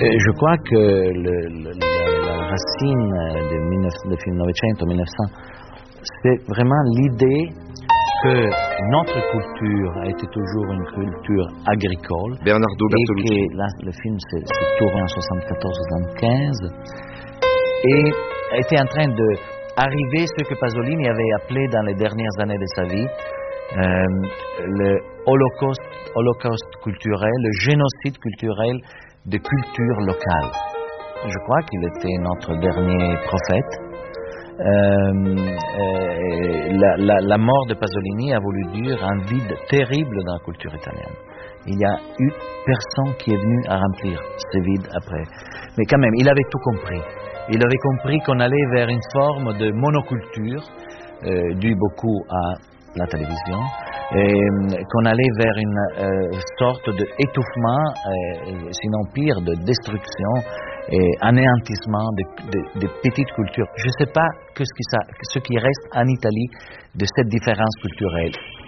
Je crois que la racine de 1900, c'est vraiment l'idée que notre culture a été toujours une culture agricole. Bernardo Bertolucci. Et que là, le film s'est tourné en 74-75 et était en train d'arriver ce que Pasolini avait appelé dans les dernières années de sa vie le holocauste culturel, le génocide culturel de culture locale. Je crois qu'il était notre dernier prophète. La mort de Pasolini a voulu dire un vide terrible dans la culture italienne. Il n'y a eu personne qui est venu à remplir ce vide après. Mais quand même, il avait tout compris. Il avait compris qu'on allait vers une forme de monoculture, due beaucoup à la télévision, et qu'on allait vers une sorte d'étouffement, sinon pire, de destruction et anéantissement de petites cultures. Je ne sais pas ce qui reste en Italie de cette différence culturelle.